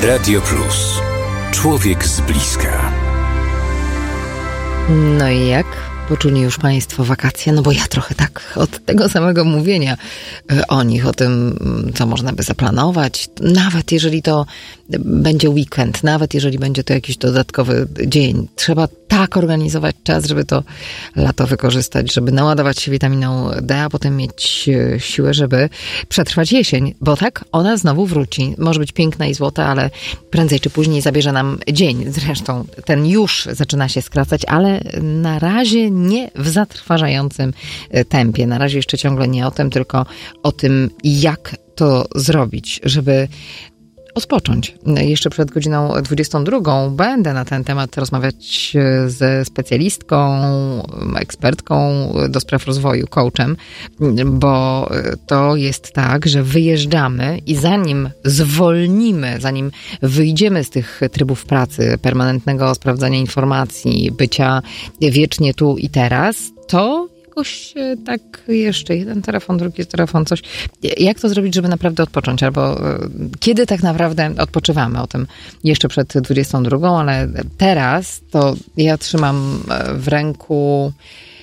Radio Plus. Człowiek z bliska. No i jak? Poczuli już Państwo wakacje? No bo ja trochę tak od tego samego mówienia o nich, o tym, co można by zaplanować. Nawet jeżeli to będzie weekend, nawet jeżeli będzie to jakiś dodatkowy dzień. Trzeba tak organizować czas, żeby to lato wykorzystać, żeby naładować się witaminą D, a potem mieć siłę, żeby przetrwać jesień. Bo tak, ona znowu wróci. Może być piękna i złota, ale prędzej czy później zabierze nam dzień. Zresztą ten już zaczyna się skracać, ale na razie nie w zatrważającym tempie. Na razie jeszcze ciągle nie o tym, tylko o tym, jak to zrobić, żeby odpocząć. Jeszcze przed godziną 22 będę na ten temat rozmawiać ze specjalistką, ekspertką do spraw rozwoju, coachem, bo to jest tak, że wyjeżdżamy i zanim zwolnimy, zanim wyjdziemy z tych trybów pracy, permanentnego sprawdzania informacji, bycia wiecznie tu i teraz, to jakoś tak jeszcze jeden telefon, drugi telefon, coś. Jak to zrobić, żeby naprawdę odpocząć? Albo kiedy tak naprawdę odpoczywamy? O tym jeszcze przed 22, ale teraz to ja trzymam w ręku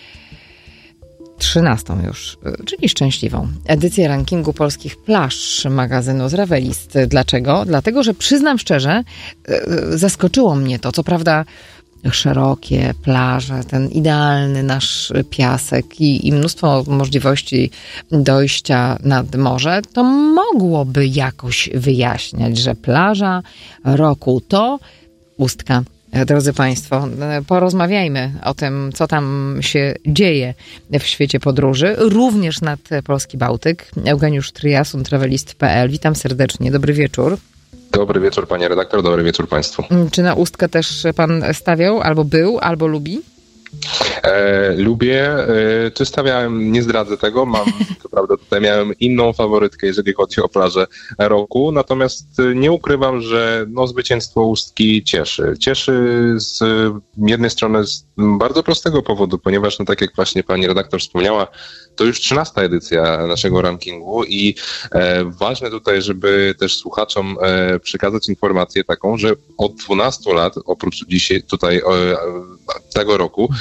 13 już, czyli szczęśliwą edycję rankingu polskich plaż magazynu Zravelist. Dlaczego? Dlatego, że przyznam szczerze, zaskoczyło mnie to. Co prawda szerokie plaże, ten idealny nasz piasek i mnóstwo możliwości dojścia nad morze, to mogłoby jakoś wyjaśniać, że plaża roku to Ustka. Drodzy Państwo, porozmawiajmy o tym, co tam się dzieje w świecie podróży, również nad Polski Bałtyk. Eugeniusz Tryjasun, travelist.pl. Witam serdecznie, dobry wieczór. Dobry wieczór, panie redaktor, dobry wieczór państwu. Czy na Ustkę też pan stawiał, albo był, albo lubi? Lubię, czy stawiałem, nie zdradzę tego, co prawda tutaj miałem inną faworytkę, jeżeli chodzi o plażę roku, natomiast nie ukrywam, że zwycięstwo Ustki cieszy. Cieszy z jednej strony z bardzo prostego powodu, ponieważ tak jak właśnie pani redaktor wspomniała, to już 13. edycja naszego rankingu i ważne tutaj, żeby też słuchaczom przekazać informację taką, że od 12 lat, oprócz dzisiaj tutaj tego roku,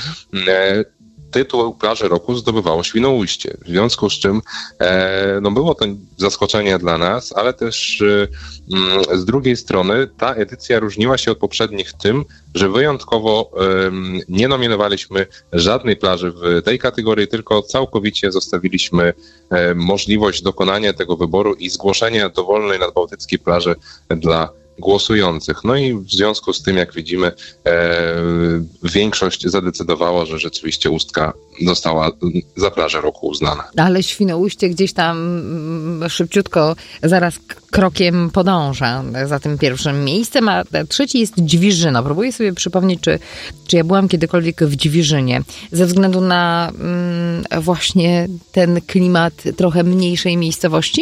tytuł plaży roku zdobywało Świnoujście. W związku z czym było to zaskoczenie dla nas, ale też z drugiej strony ta edycja różniła się od poprzednich tym, że wyjątkowo nie nominowaliśmy żadnej plaży w tej kategorii, tylko całkowicie zostawiliśmy możliwość dokonania tego wyboru i zgłoszenia dowolnej nadbałtyckiej plaży dla głosujących. No i w związku z tym, jak widzimy, większość zadecydowała, że rzeczywiście Ustka została za plażę roku uznana. Ale Świnoujście gdzieś tam szybciutko, zaraz krokiem podąża za tym pierwszym miejscem, a trzeci jest Dźwiżyno. Próbuję sobie przypomnieć, czy ja byłam kiedykolwiek w Dźwiżynie. Ze względu na właśnie ten klimat trochę mniejszej miejscowości?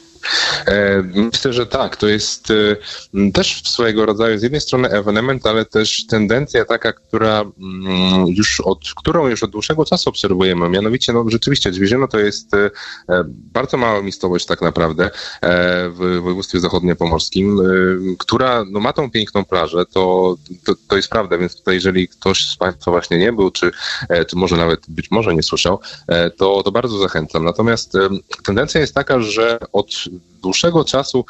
Myślę, że tak. To jest też swojego rodzaju z jednej strony ewenement, ale też tendencja taka, którą już od dłuższego czasu obserwujemy. Mianowicie, rzeczywiście Dźwiżyno to jest bardzo mała miejscowość tak naprawdę w województwie zachodniopomorskim, która ma tą piękną plażę, to jest prawda, więc tutaj jeżeli ktoś z Państwa właśnie nie był, czy może nawet być może nie słyszał, to bardzo zachęcam. Natomiast tendencja jest taka, że od dłuższego czasu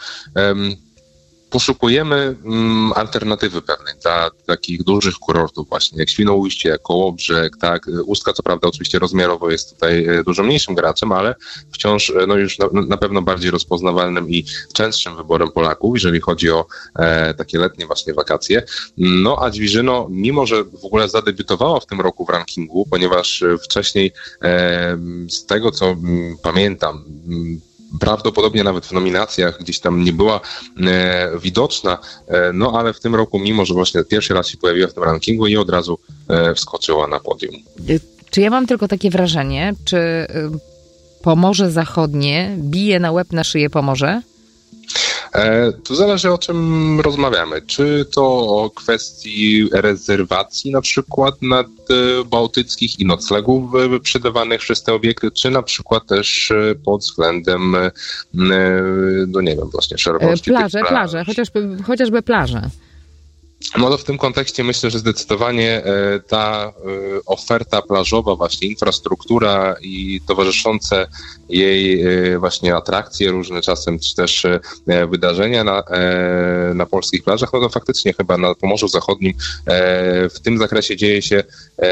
poszukujemy alternatywy pewnej dla takich dużych kurortów właśnie, jak Świnoujście, Kołobrzeg, tak. Ustka co prawda oczywiście rozmiarowo jest tutaj dużo mniejszym graczem, ale wciąż już na pewno bardziej rozpoznawalnym i częstszym wyborem Polaków, jeżeli chodzi o takie letnie właśnie wakacje. A Dźwiżyno, mimo że w ogóle zadebiutowało w tym roku w rankingu, ponieważ wcześniej z tego co pamiętam, prawdopodobnie nawet w nominacjach gdzieś tam nie była widoczna, ale w tym roku, mimo że właśnie pierwszy raz się pojawiła w tym rankingu i od razu wskoczyła na podium. Czy ja mam tylko takie wrażenie, czy Pomorze Zachodnie bije na łeb na szyję Pomorze? To zależy, o czym rozmawiamy. Czy to o kwestii rezerwacji na przykład nadbałtyckich i noclegów przydawanych przez te obiekty, czy na przykład też pod względem, no nie wiem, właśnie szerokości Plaże, chociażby plaże. No to w tym kontekście myślę, że zdecydowanie ta oferta plażowa, właśnie infrastruktura i towarzyszące jej właśnie atrakcje różne czasem, czy też wydarzenia na polskich plażach, no to faktycznie chyba na Pomorzu Zachodnim w tym zakresie dzieje się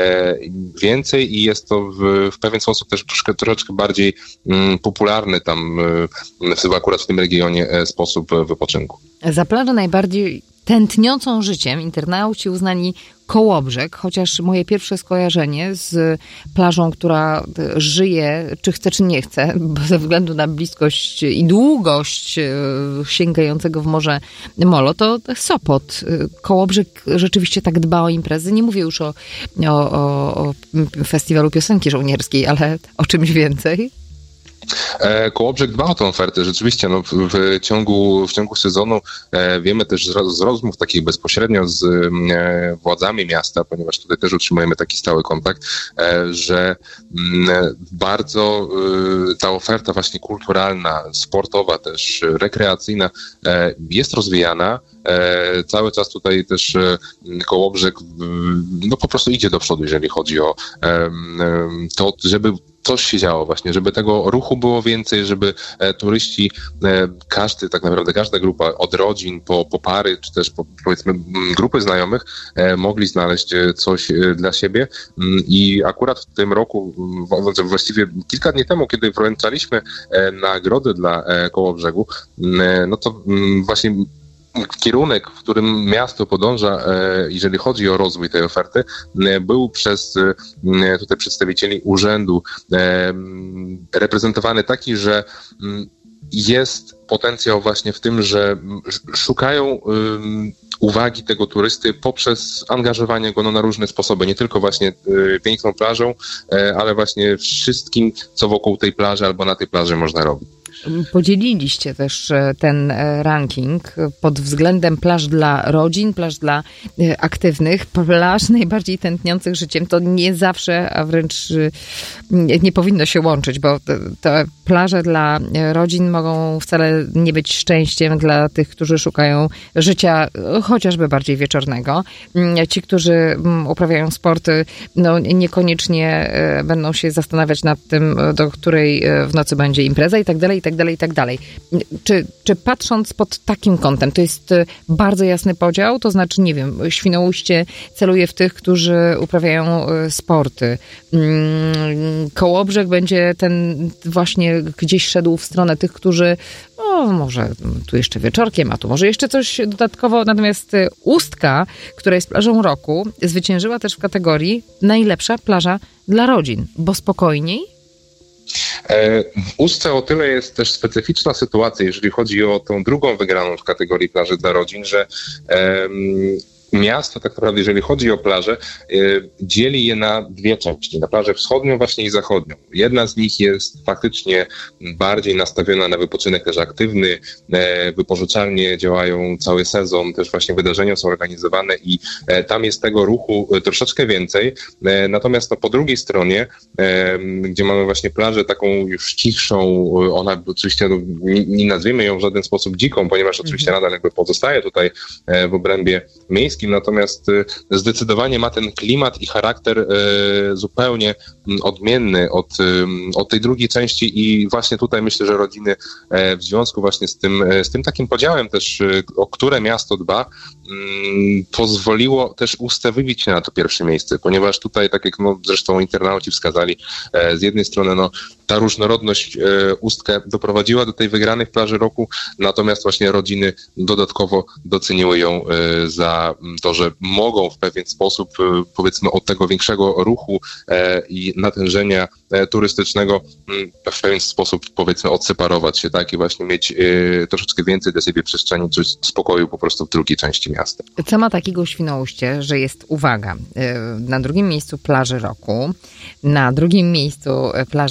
więcej i jest to w pewien sposób też troszeczkę bardziej popularny tam akurat w tym regionie sposób wypoczynku. Za plażę najbardziej tętniącą życiem internauci uznali Kołobrzeg, chociaż moje pierwsze skojarzenie z plażą, która żyje, czy chce, czy nie chce, ze względu na bliskość i długość sięgającego w morze molo, to Sopot. Kołobrzeg rzeczywiście tak dba o imprezy. Nie mówię już o festiwalu piosenki żołnierskiej, ale o czymś więcej. Kołobrzeg dba o tę ofertę. Rzeczywiście w ciągu sezonu wiemy też z rozmów takich bezpośrednio z władzami miasta, ponieważ tutaj też utrzymujemy taki stały kontakt, że bardzo ta oferta właśnie kulturalna, sportowa też, rekreacyjna jest rozwijana. Cały czas tutaj też Kołobrzeg no po prostu idzie do przodu, jeżeli chodzi o to, żeby coś się działo właśnie, żeby tego ruchu było więcej, żeby turyści, tak naprawdę każda grupa, od rodzin po pary, czy też powiedzmy grupy znajomych, mogli znaleźć coś dla siebie i akurat w tym roku, właściwie kilka dni temu, kiedy wręczaliśmy nagrody dla Kołobrzegu, no to właśnie kierunek, w którym miasto podąża, jeżeli chodzi o rozwój tej oferty, był przez tutaj przedstawicieli urzędu reprezentowany taki, że jest potencjał właśnie w tym, że szukają uwagi tego turysty poprzez angażowanie go na różne sposoby, nie tylko właśnie piękną plażą, ale właśnie wszystkim, co wokół tej plaży albo na tej plaży można robić. Podzieliliście też ten ranking pod względem plaż dla rodzin, plaż dla aktywnych, plaż najbardziej tętniących życiem. To nie zawsze, a wręcz nie powinno się łączyć, bo te plaże dla rodzin mogą wcale nie być szczęściem dla tych, którzy szukają życia chociażby bardziej wieczornego. Ci, którzy uprawiają sporty, no niekoniecznie będą się zastanawiać nad tym, do której w nocy będzie impreza i tak dalej, i tak dalej, i tak dalej. Czy patrząc pod takim kątem, to jest bardzo jasny podział? To znaczy, nie wiem, Świnoujście celuje w tych, którzy uprawiają sporty. Kołobrzeg będzie ten właśnie gdzieś szedł w stronę tych, którzy może tu jeszcze wieczorkiem, a tu może jeszcze coś dodatkowo. Natomiast Ustka, która jest plażą roku, zwyciężyła też w kategorii najlepsza plaża dla rodzin, bo spokojniej. W Ustce o tyle jest też specyficzna sytuacja, jeżeli chodzi o tą drugą wygraną w kategorii plaży dla rodzin, że miasto tak naprawdę, jeżeli chodzi o plaże, dzieli je na dwie części, na plażę wschodnią właśnie i zachodnią. Jedna z nich jest faktycznie bardziej nastawiona na wypoczynek też aktywny, wypożyczalnie działają cały sezon, też właśnie wydarzenia są organizowane i tam jest tego ruchu troszeczkę więcej. Natomiast po drugiej stronie, gdzie mamy właśnie plażę taką już cichszą, ona oczywiście nie nazwijmy ją w żaden sposób dziką, ponieważ oczywiście nadal jakby pozostaje tutaj w obrębie miejskim, natomiast zdecydowanie ma ten klimat i charakter zupełnie odmienny od tej drugiej części i właśnie tutaj myślę, że rodziny w związku właśnie z tym takim podziałem też, o które miasto dba, pozwoliło też Ustce wybić się na to pierwsze miejsce, ponieważ tutaj, tak jak zresztą internauci wskazali, z jednej strony ta różnorodność Ustkę doprowadziła do tej wygranej plaży roku, natomiast właśnie rodziny dodatkowo doceniły ją za to, że mogą w pewien sposób, powiedzmy, od tego większego ruchu i natężenia turystycznego w pewien sposób, powiedzmy, odseparować się, tak, i właśnie mieć troszeczkę więcej dla siebie przestrzeni, czy spokoju po prostu w drugiej części miasta. Co ma takiego Świnoujście, że jest, uwaga, na drugim miejscu plaży roku, na drugim miejscu plaży dla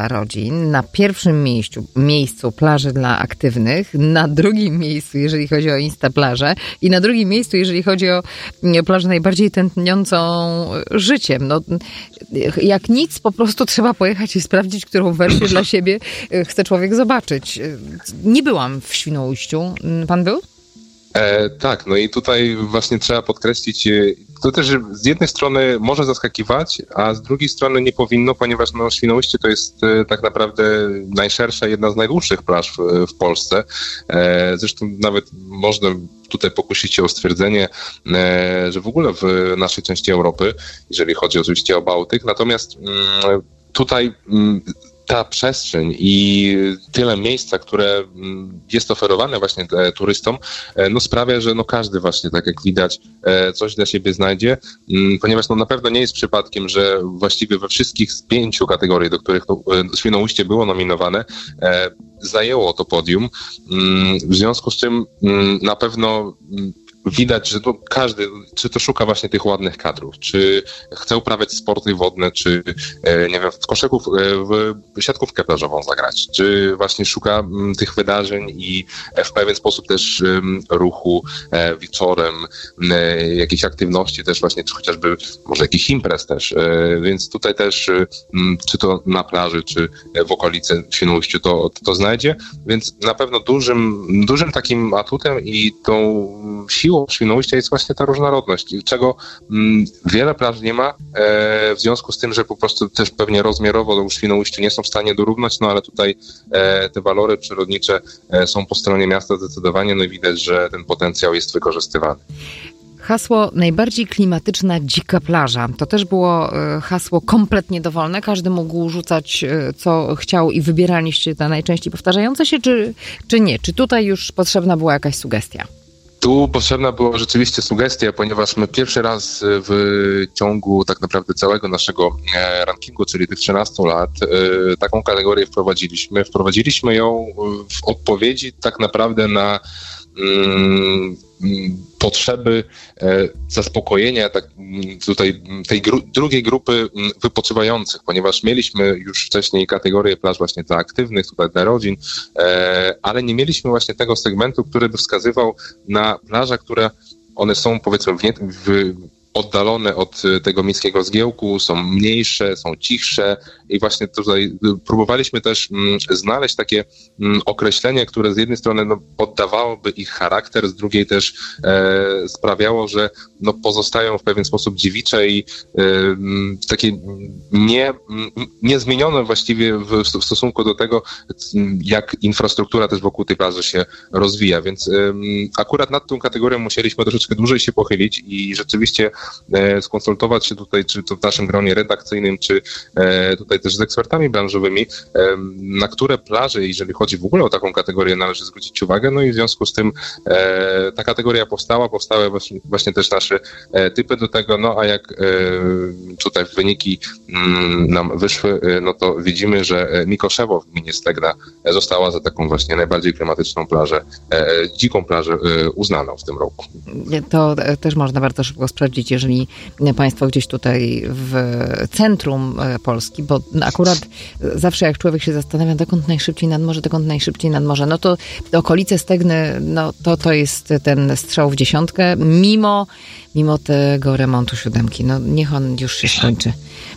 rodzin, na pierwszym miejscu plaże dla aktywnych, na drugim miejscu, jeżeli chodzi o Instaplażę i na drugim miejscu, jeżeli chodzi o plażę najbardziej tętniącą życiem. No, jak nic, po prostu trzeba pojechać i sprawdzić, którą wersję dla siebie chce człowiek zobaczyć. Nie byłam w Świnoujściu. Pan był? Tak, no i tutaj właśnie trzeba podkreślić, to też z jednej strony może zaskakiwać, a z drugiej strony nie powinno, ponieważ Świnoujście to jest tak naprawdę najszersza, jedna z najdłuższych plaż w Polsce. Zresztą nawet można tutaj pokusić się o stwierdzenie, że w ogóle w naszej części Europy, jeżeli chodzi oczywiście o Bałtyk, natomiast tutaj ta przestrzeń i tyle miejsca, które jest oferowane właśnie turystom, no sprawia, że no każdy właśnie, tak jak widać, coś dla siebie znajdzie, ponieważ no na pewno nie jest przypadkiem, że właściwie we wszystkich z 5 kategorii, do których Świnoujście było nominowane, zajęło to podium. W związku z czym na pewno widać, że to każdy, czy to szuka właśnie tych ładnych kadrów, czy chce uprawiać sporty wodne, czy nie wiem, w siatkówkę plażową zagrać, czy właśnie szuka tych wydarzeń i w pewien sposób też ruchu wieczorem, jakiejś aktywności też właśnie, czy chociażby może jakichś imprez też, więc tutaj też czy to na plaży, czy w okolicy Świnoujściu to znajdzie, więc na pewno dużym takim atutem i tą siłą Świnoujścia jest właśnie ta różnorodność, czego wiele plaż nie ma, w związku z tym, że po prostu też pewnie rozmiarowo w Świnoujściu nie są w stanie dorównać, no ale tutaj te walory przyrodnicze są po stronie miasta zdecydowanie, no i widać, że ten potencjał jest wykorzystywany. Hasło najbardziej klimatyczna dzika plaża. To też było hasło kompletnie dowolne. Każdy mógł rzucać co chciał i wybieraliście te najczęściej powtarzające się, czy nie? Czy tutaj już potrzebna była jakaś sugestia? Tu potrzebna była rzeczywiście sugestia, ponieważ my pierwszy raz w ciągu tak naprawdę całego naszego rankingu, czyli tych 13 lat, taką kategorię wprowadziliśmy. Wprowadziliśmy ją w odpowiedzi tak naprawdę na potrzeby zaspokojenia tutaj tej drugiej grupy wypoczywających, ponieważ mieliśmy już wcześniej kategorię plaż właśnie dla aktywnych, tutaj dla rodzin, ale nie mieliśmy właśnie tego segmentu, który by wskazywał na plaże, które one są powiedzmy oddalone od tego miejskiego zgiełku, są mniejsze, są cichsze i właśnie tutaj próbowaliśmy też znaleźć takie określenie, które z jednej strony poddawałoby ich charakter, z drugiej też sprawiało, że pozostają w pewien sposób dziewicze i takie niezmienione właściwie w stosunku do tego, jak infrastruktura też wokół tej plaży się rozwija, więc akurat nad tą kategorią musieliśmy troszeczkę dłużej się pochylić i rzeczywiście skonsultować się tutaj, czy to w naszym gronie redakcyjnym, czy tutaj też z ekspertami branżowymi, na które plaże, jeżeli chodzi w ogóle o taką kategorię, należy zwrócić uwagę, no i w związku z tym ta kategoria powstały właśnie też nasze typy do tego, no a jak tutaj wyniki nam wyszły, no to widzimy, że Mikoszewo w gminie Stegna została za taką właśnie najbardziej klimatyczną plażę, dziką plażę uznaną w tym roku. To też można bardzo szybko sprawdzić, jeżeli państwo gdzieś tutaj w centrum Polski, bo akurat zawsze jak człowiek się zastanawia, dokąd najszybciej nad morze, no to te okolice Stegny, no to jest ten strzał w dziesiątkę, mimo tego remontu 7. No niech on już się skończy,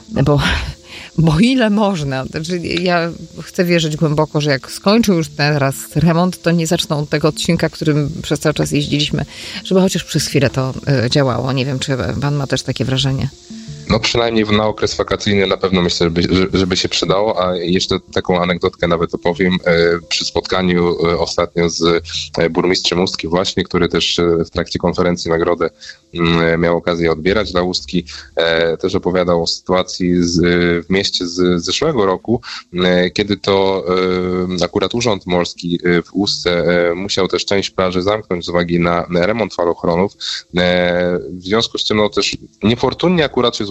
bo ile można? Znaczy, ja chcę wierzyć głęboko, że jak skończył już teraz remont, to nie zaczną tego odcinka, którym przez cały czas jeździliśmy, żeby chociaż przez chwilę to działało. Nie wiem, czy pan ma też takie wrażenie. No przynajmniej na okres wakacyjny na pewno myślę, żeby się przydało, a jeszcze taką anegdotkę nawet opowiem. Przy spotkaniu ostatnio z burmistrzem Ustki właśnie, który też w trakcie konferencji nagrodę miał okazję odbierać dla Ustki, też opowiadał o sytuacji w mieście z zeszłego roku, kiedy to akurat Urząd Morski w Ustce musiał też część plaży zamknąć z uwagi na remont falochronów. W związku z czym no też niefortunnie akurat się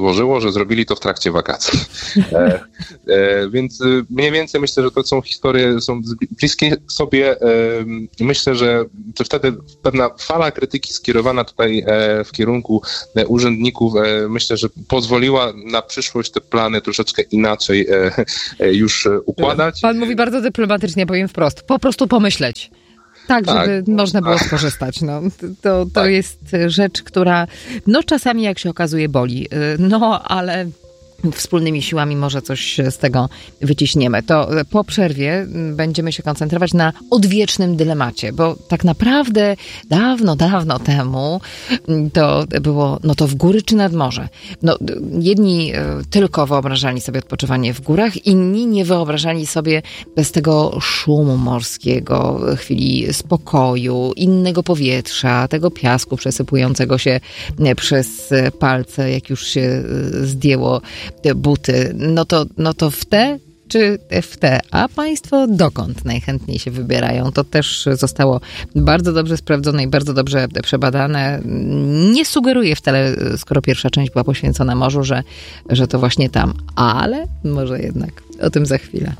złożyło, że zrobili to w trakcie wakacji. Więc mniej więcej myślę, że to są historie, są bliskie sobie. Myślę, że wtedy pewna fala krytyki skierowana tutaj w kierunku urzędników, myślę, że pozwoliła na przyszłość te plany troszeczkę inaczej już układać. Pan mówi bardzo dyplomatycznie, powiem wprost. Po prostu pomyśleć. Tak, żeby można było skorzystać. No, to jest rzecz, która czasami, jak się okazuje, boli. Ale wspólnymi siłami może coś z tego wyciśniemy. To po przerwie będziemy się koncentrować na odwiecznym dylemacie, bo tak naprawdę dawno temu to było, to w góry czy nad morze. Jedni tylko wyobrażali sobie odpoczywanie w górach, inni nie wyobrażali sobie bez tego szumu morskiego, chwili spokoju, innego powietrza, tego piasku przesypującego się przez palce, jak już się zdjęło buty, to w te czy w te? A państwo dokąd najchętniej się wybierają? To też zostało bardzo dobrze sprawdzone i bardzo dobrze przebadane. Nie sugeruję wcale, skoro pierwsza część była poświęcona morzu, że to właśnie tam. Ale może jednak o tym za chwilę.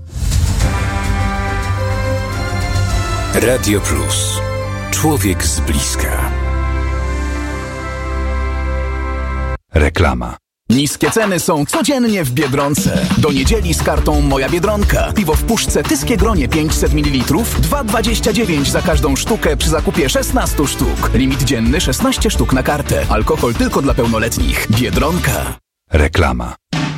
Radio Plus. Człowiek z bliska. Reklama. Niskie ceny są codziennie w Biedronce. Do niedzieli z kartą Moja Biedronka. Piwo w puszce Tyskie Gronie 500 ml 2,29 za każdą sztukę przy zakupie 16 sztuk. Limit dzienny 16 sztuk na kartę. Alkohol tylko dla pełnoletnich. Biedronka. Reklama.